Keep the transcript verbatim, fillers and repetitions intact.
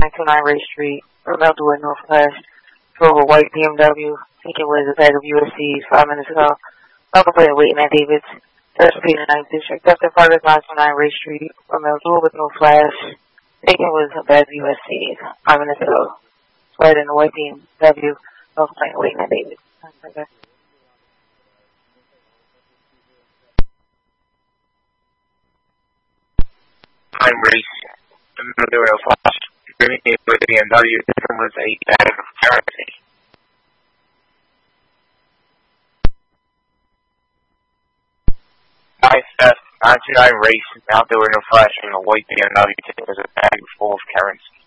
nine two nine Ray Street, Melwood, Northwest. Drove a white B M W. I think it was a bag of U S Cs five minutes ago. Contemplating waiting at David's. Third Street in the ninth District. After Progress nine two nine Ray Street, Melwood with no flash. I think it was a bag of U S Cs five minutes ago. Right in the white B M W. Contemplating waiting at David's. Okay. I'm Race. I'm not doing a flash. Bringing it with the B M W. This one was a bag of currency. nine F nine two nine Race. Now doing a flash in a white B M W. It was a bag full of currency.